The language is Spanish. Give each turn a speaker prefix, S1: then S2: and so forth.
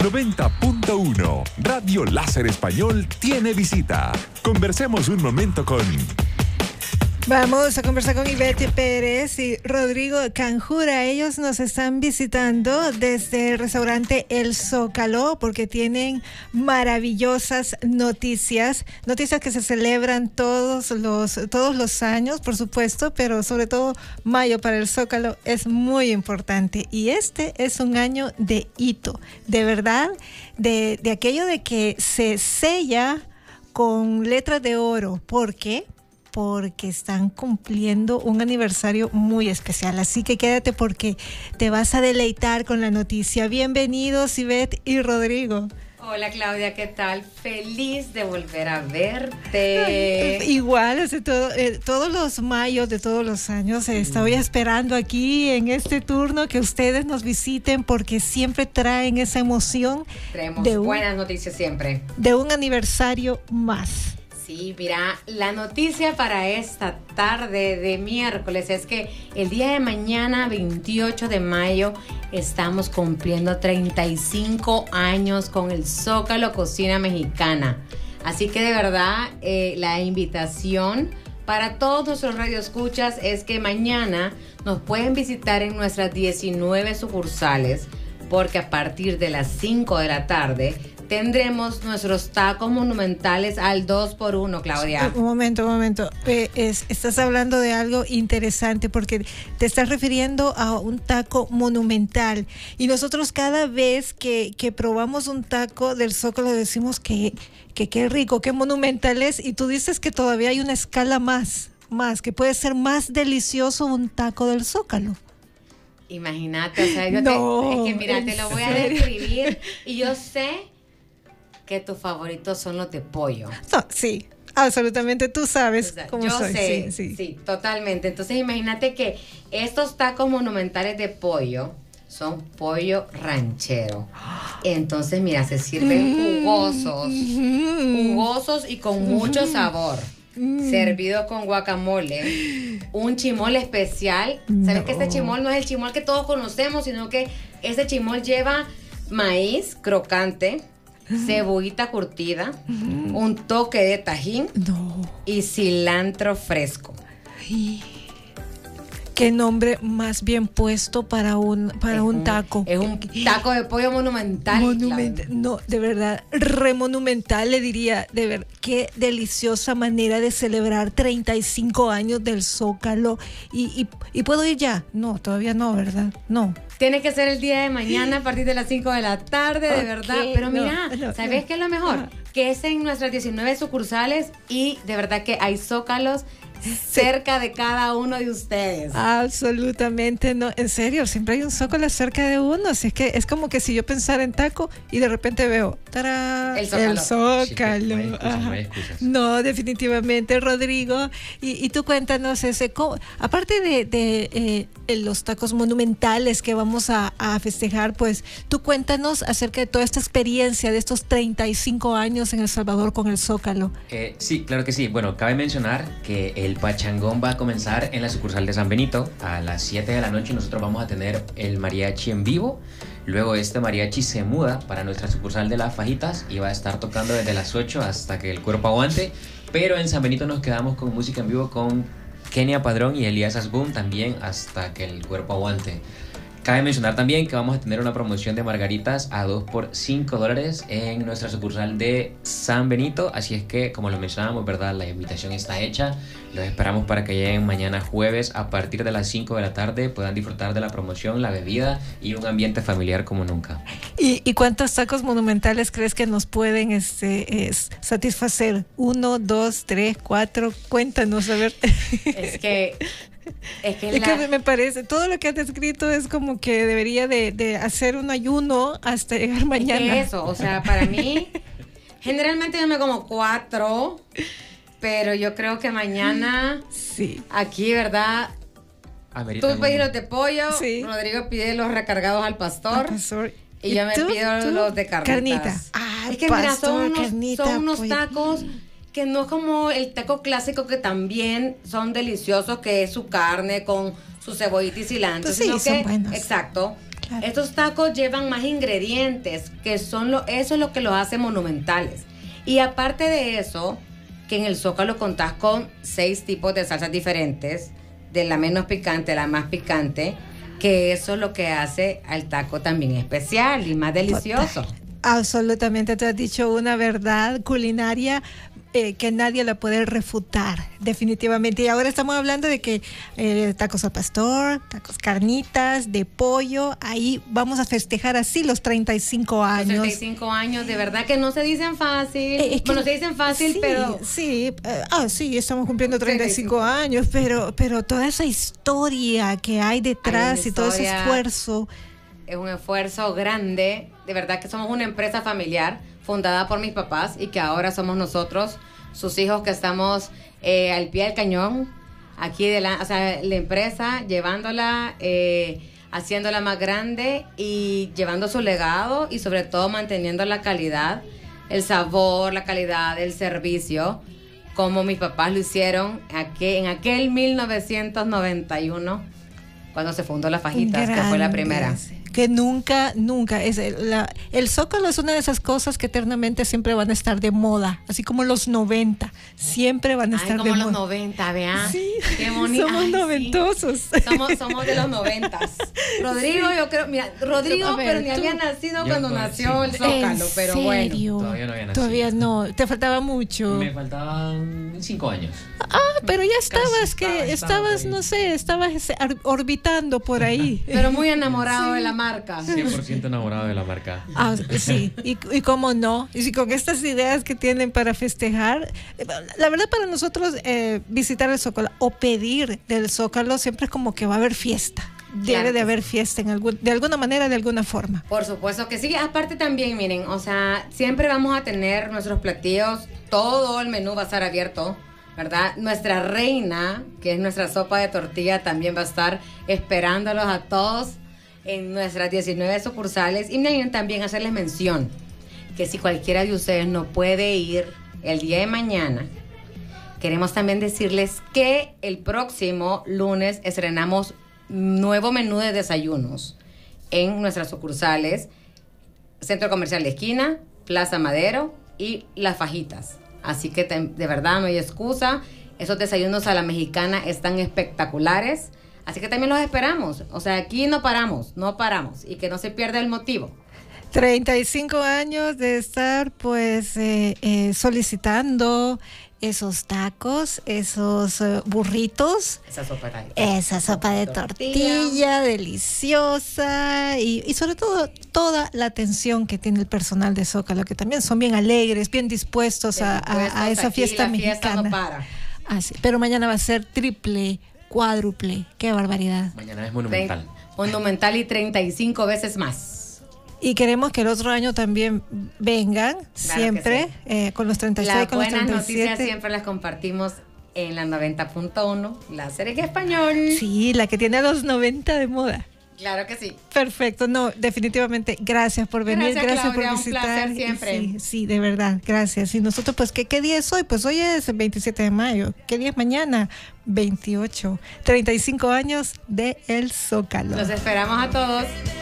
S1: 90.1 Radio Láser Español tiene visita. Conversemos un momento con...
S2: Vamos a conversar con Ivette Pérez y Rodrigo Canjura. Ellos nos están visitando desde el restaurante El Zócalo porque tienen maravillosas noticias que se celebran todos los años, por supuesto, pero sobre todo mayo para El Zócalo es muy importante. Y este es un año de hito, de verdad, de aquello de que se sella con letras de oro. ¿Por qué? Porque están cumpliendo un aniversario muy especial. Así que quédate porque te vas a deleitar con la noticia. Bienvenidos, Ivette y Rodrigo.
S3: Hola, Claudia, ¿qué tal? Feliz de volver a verte.
S2: Igual, todos los mayos de todos los años estoy esperando aquí en este turno que ustedes nos visiten porque siempre traen esa emoción.
S3: Traemos buenas noticias siempre.
S2: De un aniversario más.
S3: Sí, mira, la noticia para esta tarde de miércoles es que el día de mañana, 28 de mayo, estamos cumpliendo 35 años con el Zócalo Cocina Mexicana. Así que de verdad, la invitación para todos nuestros radioescuchas es que mañana nos pueden visitar en nuestras 19 sucursales, porque a partir de las 5 de la tarde tendremos nuestros tacos monumentales al 2x1, Claudia.
S2: Un momento. Estás hablando de algo interesante porque te estás refiriendo a un taco monumental. Y nosotros cada vez que probamos un taco del Zócalo decimos que qué rico, qué monumental es. Y tú dices que todavía hay una escala más, que puede ser más delicioso un taco del Zócalo.
S3: Imagínate, o sea, es que mira, te lo voy a describir y yo sé que tus favoritos son los de pollo.
S2: No, sí, absolutamente, tú sabes, o sea, cómo
S3: yo
S2: soy.
S3: Sé, sí, totalmente. Entonces imagínate que estos tacos monumentales de pollo son pollo ranchero. Entonces mira, se sirven jugosos y con mucho sabor. Servido con guacamole, un chimol especial. ¿Sabes que este chimol no es el chimol que todos conocemos, sino que este chimol lleva maíz crocante, cebollita curtida, un toque de tajín y cilantro fresco?
S2: Qué nombre más bien puesto para un taco.
S3: Es un taco de pollo monumental.
S2: No, de verdad, remonumental le diría. De ver, qué deliciosa manera de celebrar 35 años del Zócalo. ¿Y puedo ir ya? No, todavía no, ¿verdad? No.
S3: Tiene que ser el día de mañana a partir de las 5 de la tarde, de verdad. Pero mira, ¿sabes qué es lo mejor? Que es en nuestras 19 sucursales y de verdad que hay zócalos cerca de cada uno de ustedes.
S2: Absolutamente, no, en serio, siempre hay un Zócalo cerca de uno, así es que es como que si yo pensara en taco y de repente veo ¡tarán! El Zócalo.
S4: Sí, no hay excusas.
S2: No, definitivamente, Rodrigo, y tú cuéntanos aparte de los tacos monumentales que vamos a festejar, pues tú cuéntanos acerca de toda esta experiencia de estos 35 años en El Salvador con el Zócalo.
S4: Sí, claro que sí. Bueno, cabe mencionar que el pachangón va a comenzar en la sucursal de San Benito a las 7 de la noche. Nosotros vamos a tener el mariachi en vivo. Luego este mariachi se muda para nuestra sucursal de Las Fajitas y va a estar tocando desde las 8 hasta que el cuerpo aguante. Pero en San Benito nos quedamos con música en vivo con Kenia Padrón y Elías Asboom también hasta que el cuerpo aguante. Cabe mencionar también que vamos a tener una promoción de margaritas a 2 por $5 en nuestra sucursal de San Benito. Así es que, como lo mencionábamos, ¿verdad? La invitación está hecha. Los esperamos para que lleguen mañana jueves a partir de las 5 de la tarde. Puedan disfrutar de la promoción, la bebida y un ambiente familiar como nunca.
S2: ¿Y cuántos tacos monumentales crees que nos pueden satisfacer? 1, 2, 3, 4. Cuéntanos, a ver.
S3: Es que
S2: me parece, todo lo que has descrito es como que debería de hacer un ayuno hasta llegar mañana.
S3: Es eso, o sea, para mí, generalmente yo me como 4, pero yo creo que mañana, aquí, ¿verdad? Tú pides los de pollo, Rodrigo pide los recargados al pastor. Y yo me pido los de carnitas.
S2: Ay,
S3: es que mira, son unos tacos que no es como el taco clásico, que también son deliciosos, que es su carne con su cebollita y cilantro.
S2: Pues sí, son buenos.
S3: Exacto.
S2: Claro.
S3: Estos tacos llevan más ingredientes, que son eso es lo que los hace monumentales. Y aparte de eso, que en el Zócalo contás con 6 tipos de salsas diferentes, de la menos picante a la más picante, que eso es lo que hace al taco también especial y más delicioso.
S2: Total. Absolutamente, tú has dicho una verdad culinaria que nadie la puede refutar, definitivamente. Y ahora estamos hablando de que tacos al pastor, tacos carnitas, de pollo, ahí vamos a festejar así los 35 años.
S3: Los 35 años, de verdad que no se dicen fácil. Bueno, se dicen fácil,
S2: sí,
S3: pero...
S2: Sí, sí, estamos cumpliendo 35 años, pero toda esa historia que hay detrás y todo ese esfuerzo.
S3: Es un esfuerzo grande, de verdad que somos una empresa familiar fundada por mis papás y que ahora somos nosotros, sus hijos, que estamos al pie del cañón, aquí o sea, la empresa llevándola, haciéndola más grande y llevando su legado y sobre todo manteniendo la calidad, el sabor, la calidad, el servicio, como mis papás lo hicieron en aquel 1991, cuando se fundó La Fajitas, que fue la primera.
S2: Que nunca, el Zócalo es una de esas cosas que eternamente siempre van a estar de moda, así como los 90, siempre van a estar de moda.
S3: Como los 90, vean.
S2: Sí,
S3: qué bonito.
S2: Somos noventosos.
S3: Sí. Somos de los 90. Rodrigo, sí. Yo creo, mira, Rodrigo, pero ni había nacido cuando nació el Zócalo, pero bueno.
S4: Todavía no había nacido.
S2: Todavía no, te faltaba mucho.
S4: Me faltaban 5 años.
S2: Pero ya estabas, no sé, estabas orbitando por ahí.
S3: Pero muy enamorado de la marca.
S4: 100% enamorado de la marca.
S2: Sí, y cómo no. Y si con estas ideas que tienen para festejar, la verdad para nosotros visitar el Zócalo o pedir del Zócalo siempre es como que va a haber fiesta. Debe de haber fiesta de alguna manera, de alguna forma.
S3: Por supuesto que sí. Aparte también, miren, o sea, siempre vamos a tener nuestros platillos, todo el menú va a estar abierto, ¿verdad? Nuestra reina, que es nuestra sopa de tortilla, también va a estar esperándolos a todos en nuestras 19 sucursales. Y también hacerles mención que si cualquiera de ustedes no puede ir el día de mañana, queremos también decirles que el próximo lunes estrenamos nuevo menú de desayunos en nuestras sucursales Centro Comercial de Esquina, Plaza Madero y Las Fajitas. Así que de verdad no hay excusa. Esos desayunos a la mexicana están espectaculares. Así que también los esperamos. O sea, aquí no paramos. Y que no se pierda el motivo.
S2: 35 años de estar pues solicitando esos tacos, esos burritos. Esa sopa de tortilla deliciosa. Y sobre todo, toda la atención que tiene el personal de Zócalo, que también son bien alegres, bien dispuestos a esa fiesta mexicana.
S3: Fiesta no para.
S2: Sí, pero mañana va a ser triple, cuádruple. Qué barbaridad.
S4: Mañana es monumental.
S3: Monumental y 35 veces más.
S2: Y queremos que el otro año también vengan, claro, siempre, sí. Con los 36, con los 37. Las buenas noticias
S3: siempre las compartimos en la 90.1, Láser en Español.
S2: Sí, la que tiene a los 90 de moda.
S3: Claro que sí.
S2: Perfecto, no, definitivamente, gracias por venir, gracias por visitar.
S3: Un placer siempre.
S2: Sí, de verdad, gracias. Y nosotros, pues, ¿qué día es hoy? Pues hoy es el 27 de mayo. ¿Qué día es mañana? 28. 35 años de El Zócalo.
S3: Los esperamos a todos.